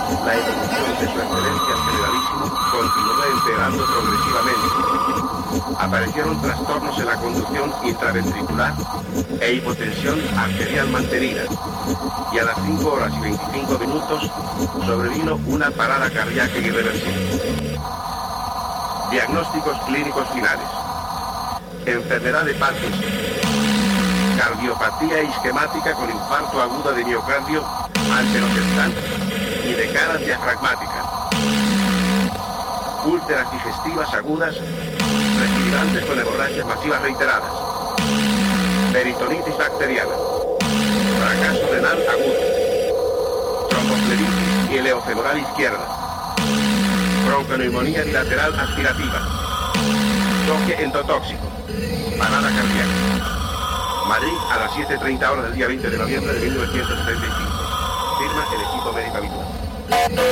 La evolución de su excelencia el generalísimo continuó empeorando progresivamente. Aparecieron trastornos en la conducción intraventricular e hipotensión arterial mantenida. Y a las 5 horas y 25 minutos sobrevino una parada cardíaca irreversible. Diagnósticos clínicos finales: enfermedad de Parkinson, cardiopatía isquemática con infarto agudo de miocardio ante los estanques y de cara diafragmática, úlceras digestivas agudas reequilibrantes con hemorragias masivas reiteradas, peritonitis bacteriana, fracaso renal agudo, tromboflebitis y eleofemoral izquierda, bronconeumonía bilateral aspirativa, choque endotóxico, parada cardíaca. Madrid a las 7:30 horas del día 20 de noviembre de 1975. Firma el equipo médico habitual.